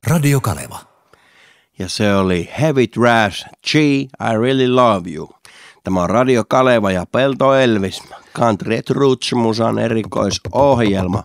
Radio Kaleva. Ja se oli Heavy Trash, Gee, I Really Love You. Tämä on Radio Kaleva ja Pelto Elvis. Country & Roots musan erikoisohjelma.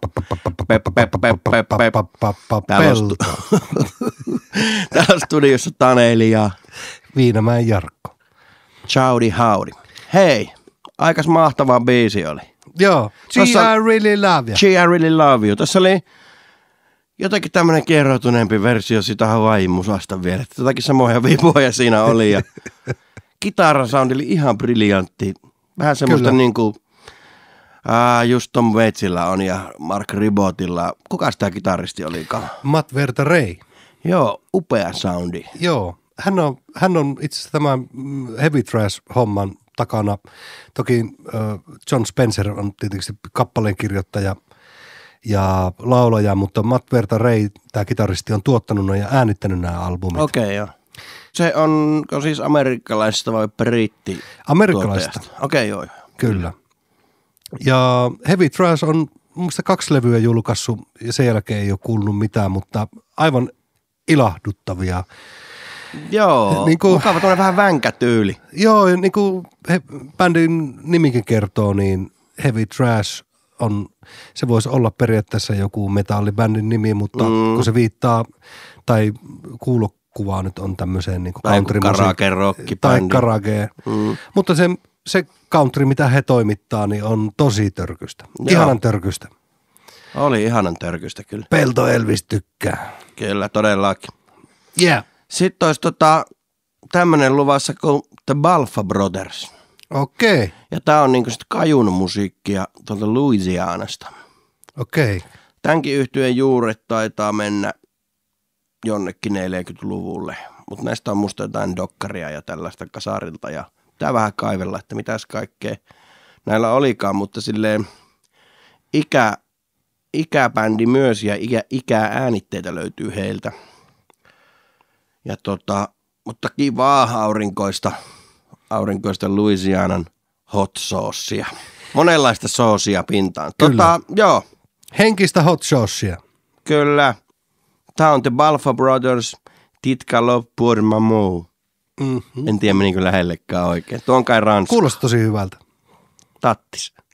Täällä on studiossa Taneli ja Viinamäen Jarkko. Howdy howdy. Hei, aikas mahtava biisi oli. Joo, Gee, I Really Love You. Gee, I Really Love You. Tässä oli jotenkin tämmöinen kierroutuneempi versio sitä Hawaii-musasta vielä. Jotakin samoja viivoja siinä oli ja kitarasound oli ihan briljantti. Vähän semmoista niinku, just Tom Waitsilla on ja Mark Ribotilla. Kuka tämä kitaristi olikaan? Matt Verta-Ray. Joo, upea soundi. Joo, hän on itse asiassa tämän Heavy Trash-homman takana. Toki John Spencer on tietysti kappaleen kirjoittaja ja laulaja, mutta Matt Verta-Ray, tämä kitaristi, on tuottanut ja äänittänyt nämä albumit. Okei, joo. Se on siis amerikkalaisesta vai britti? Amerikkalaisesta. Okei, joo. Kyllä. Ja Heavy Trash on mun mielestä 2 levyä julkaissut ja sen jälkeen ei ole kuulunut mitään, mutta aivan ilahduttavia. Joo, niin kuin, mukava tuonne vähän vänkätyyli. Joo, niin kuin bändin nimikin kertoo, niin Heavy Trash on, se voisi olla periaatteessa joku metallibändin nimi, mutta kun se viittaa, tai kuulokuvaa nyt on tämmöiseen niin kuin country-musiikki. Tai karage. Mutta se country, mitä he toimittaa, niin on tosi törkystä. Joo. Ihanan törkystä. Oli ihanan törkystä kyllä. Pelto Elvis tykkää. Kyllä, todellakin. Yeah. Sitten olisi tämmöinen luvassa kuin The Balfa Brothers. Okei. Okay. Ja tää on niinku sit kajun musiikkia tuolta Louisianasta. Okei. Okay. Tämänkin yhtyeen juuret taitaa mennä jonnekin 40-luvulle. Mutta näistä on musta jotain dokkaria ja tällaista kasarilta. Ja pitää vähän kaivella, että mitäs kaikkea näillä olikaan. Mutta silleen ikäbändi myös ja ikääänitteitä löytyy heiltä. Ja mutta kivaa aurinkoista Louisianan hot saucea. Monenlaista soosia pintaan. Joo. Henkistä hot saucea. Kyllä. Tämä on The Balfa Brothers, Titka Love pour Mamu. En tiedä menikö lähellekään oikein. Tuo on kai ranska. Kuulostaa tosi hyvältä. Tattis.